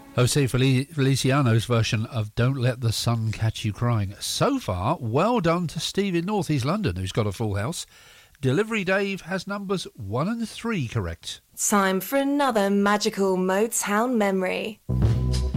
Jose Feliciano's version of Don't Let the Sun Catch You Crying. So far, well done to Steve in North East London, who's got a full house. Delivery Dave has numbers 1 and 3 correct. Time for another magical Motown memory.